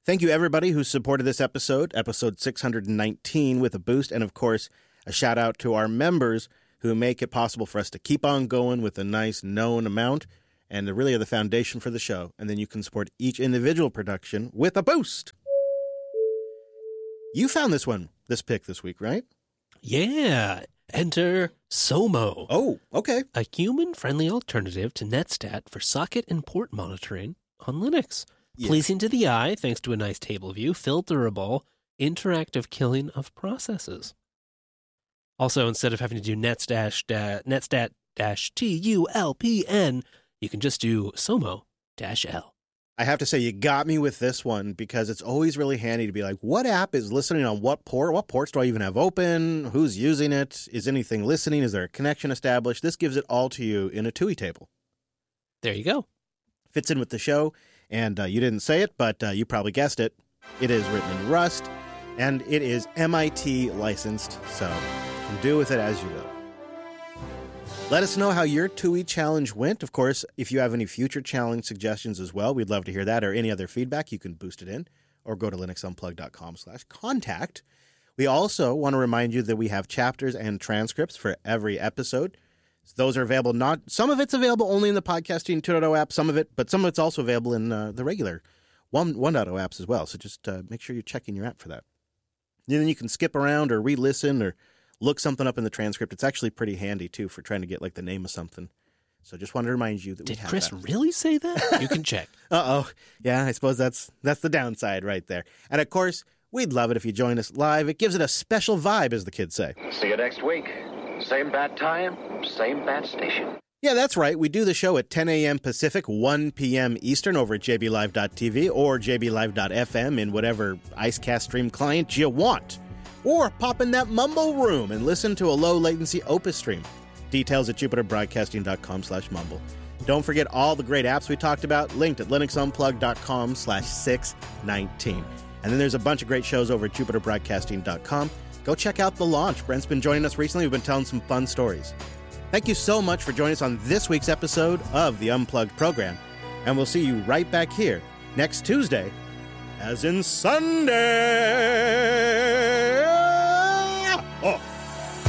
Thank you, everybody who supported this episode 619, with a boost. And, of course, a shout-out to our members who make it possible for us to keep on going with a nice known amount, and they really are the foundation for the show. And then you can support each individual production with a boost. You found this pick this week, right? Yeah. Enter Somo. Oh, okay. A human-friendly alternative to Netstat for socket and port monitoring on Linux. Yeah. Pleasing to the eye, thanks to a nice table view, filterable, interactive killing of processes. Also, instead of having to do netstat-tulpn, you can just do somo-l. I have to say, you got me with this one, because it's always really handy to be like, what app is listening on what port? What ports do I even have open? Who's using it? Is anything listening? Is there a connection established? This gives it all to you in a TUI table. There you go. Fits in with the show, and you didn't say it, but you probably guessed it. It is written in Rust, and it is MIT licensed, so you can do with it as you will. Let us know how your TUI challenge went. Of course, if you have any future challenge suggestions as well, we'd love to hear that, or any other feedback, you can boost it in, or go to linuxunplugged.com/contact. We also want to remind you that we have chapters and transcripts for every episode. Those are available, some of it's available only in the Podcasting 2.0 app, some of it's also available in the regular 1.0 apps as well. So just make sure you're checking your app for that. And then you can skip around or re-listen or look something up in the transcript. It's actually pretty handy, too, for trying to get, the name of something. So just wanted to remind you that we have Chris that. really say that? You can check. Uh-oh. Yeah, I suppose that's the downside right there. And, of course, we'd love it if you join us live. It gives it a special vibe, as the kids say. See you next week. Same bat time, same bat station. Yeah, that's right. We do the show at 10 a.m. Pacific, 1 p.m. Eastern over at jblive.tv or jblive.fm in whatever IceCast stream client you want. Or pop in that Mumble room and listen to a low-latency Opus stream. Details at jupiterbroadcasting.com/mumble. Don't forget all the great apps we talked about, linked at linuxunplugged.com/619. And then there's a bunch of great shows over at jupiterbroadcasting.com. Go check out The Launch. Brent's been joining us recently. We've been telling some fun stories. Thank you so much for joining us on this week's episode of the Unplugged program. And we'll see you right back here next Tuesday, as in Sunday.